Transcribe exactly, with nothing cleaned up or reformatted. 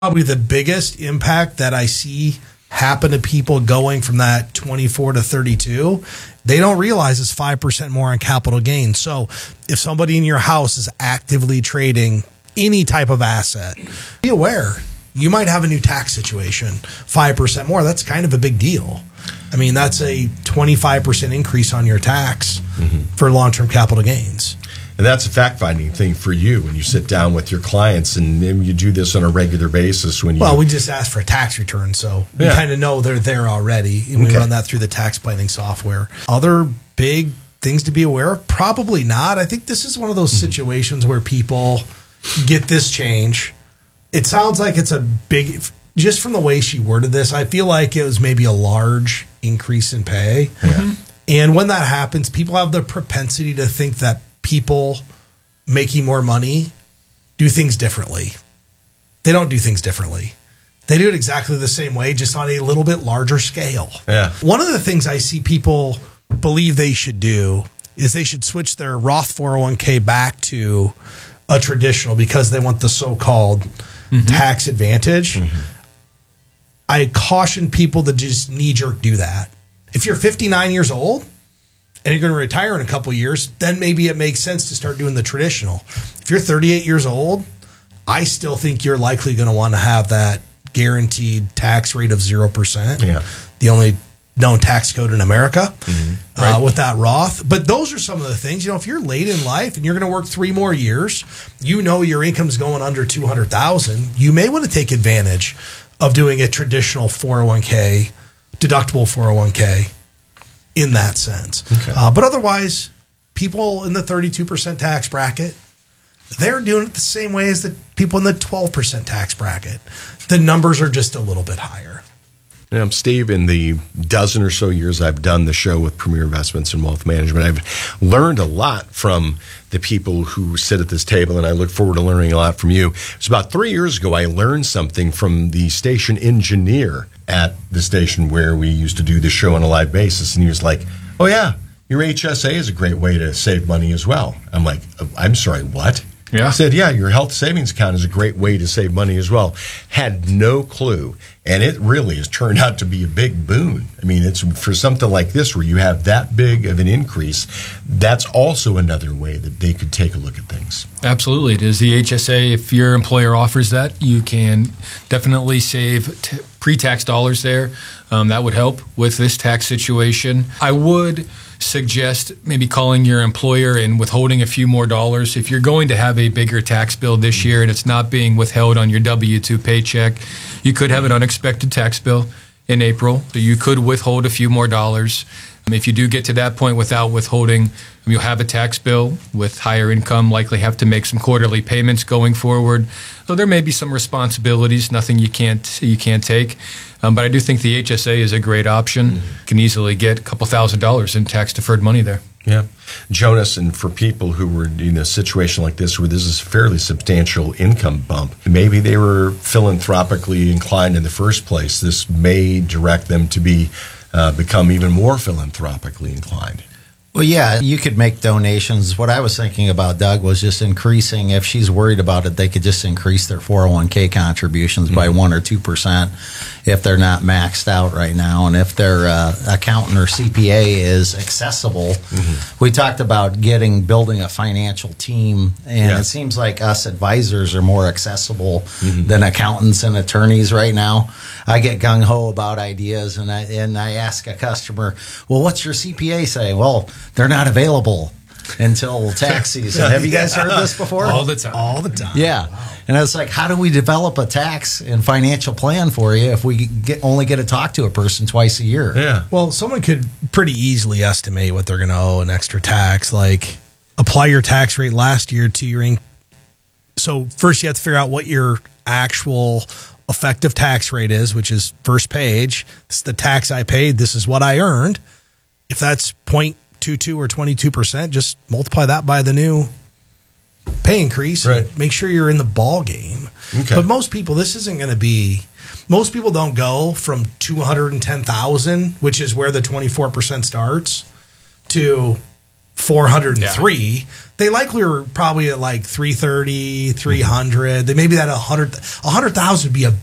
Probably the biggest impact that I see happen to people going from that twenty-four to thirty-two, they don't realize it's five percent more on capital gains. So if somebody in your house is actively trading any type of asset, be aware you might have a new tax situation, five percent more. That's kind of a big deal. I mean, that's a twenty-five percent increase on your tax mm-hmm. for long-term capital gains. And that's a fact-finding thing for you when you sit down with your clients, and you do this on a regular basis. When you Well, we just ask for a tax return, so we Yeah. kind of know they're there already, and we Okay. run that through the tax planning software. Other big things to be aware of? Probably not. I think this is one of those mm-hmm. situations where people get this change. It sounds like it's a big, just from the way she worded this, I feel like it was maybe a large increase in pay. Yeah. And when that happens, people have the propensity to think that people making more money do things differently. They don't do things differently. They do it exactly the same way, just on a little bit larger scale. Yeah. One of the things I see people believe they should do is they should switch their Roth four oh one k back to a traditional because they want the so-called mm-hmm. tax advantage. Mm-hmm. I caution people to just knee-jerk do that. If you're fifty-nine years old and you're going to retire in a couple of years, then maybe it makes sense to start doing the traditional. If you're thirty-eight years old, I still think you're likely going to want to have that guaranteed tax rate of zero percent. Yeah. The only known tax code in America mm-hmm. uh, right. with that Roth. But those are some of the things. You know, if you're late in life and you're going to work three more years, you know your income's going under two hundred thousand dollars, you may want to take advantage of doing a traditional four oh one k, deductible four oh one k in that sense. Okay. Uh, but otherwise, people in the thirty-two percent tax bracket, they're doing it the same way as the people in the twelve percent tax bracket. The numbers are just a little bit higher. Yeah, Steve, in the dozen or so years I've done the show with Premier Investments and Wealth Management, I've learned a lot from the people who sit at this table, and I look forward to learning a lot from you. It was about three years ago I learned something from the station engineer at the station where we used to do the show on a live basis, and he was like, oh yeah, your H S A is a great way to save money as well. I'm like, I'm sorry, what? Yeah. I said, yeah, your health savings account is a great way to save money as well. Had no clue. And it really has turned out to be a big boon. I mean, it's for something like this where you have that big of an increase, that's also another way that they could take a look at things. Absolutely. It is the H S A. If your employer offers that, you can definitely save t- pre-tax dollars there. Um, that would help with this tax situation. I would suggest maybe calling your employer and withholding a few more dollars. If you're going to have a bigger tax bill this year and it's not being withheld on your W two paycheck, you could have an unexpected tax bill in April. So you could withhold a few more dollars. Um, if you do get to that point without withholding, you'll have a tax bill with higher income, likely have to make some quarterly payments going forward. So there may be some responsibilities, nothing you can't you can't take. Um, but I do think the H S A is a great option. Mm-hmm. Can easily get a couple thousand dollars in tax-deferred money there. Yeah. Jonas, and for people who were in a situation like this where this is a fairly substantial income bump, maybe they were philanthropically inclined in the first place. This may direct them to be uh, become even more philanthropically inclined. Well, yeah, you could make donations. What I was thinking about, Doug, was just increasing. If she's worried about it, they could just increase their four oh one k contributions mm-hmm. by one or two percent if they're not maxed out right now. And if their uh, accountant or C P A is accessible, mm-hmm. we talked about getting, building a financial team. And yeah. it seems like us advisors are more accessible mm-hmm. than accountants and attorneys right now. I get gung-ho about ideas, and I, and I ask a customer, well, what's your C P A say? Well, they're not available until tax season. Have you guys heard this before? All the time. All the time. Yeah. Wow. And I was like, how do we develop a tax and financial plan for you if we get only get to talk to a person twice a year? Yeah. Well, someone could pretty easily estimate what they're going to owe in extra tax. Like, apply your tax rate last year to your income. So first you have to figure out what your actual effective tax rate is, which is first page. This is the tax I paid. This is what I earned. If that's zero point two two or twenty-two percent, just multiply that by the new pay increase. Right. And make sure you're in the ball game. Okay. But most people, this isn't going to be, most people don't go from two hundred ten thousand, which is where the twenty-four percent starts, to four hundred three. Yeah. they likely were probably at like three thirty, three hundred. They maybe that one hundred, one hundred thousand would be a